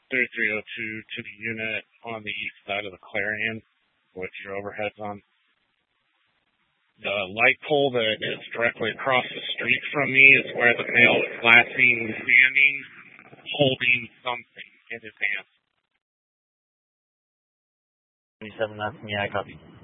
3302 to the unit on the east side of the Clarion, which your overhead's on. The light pole that is directly across the street from me is where the male is last seen standing, holding something in his hands. 27, that's me, I copy.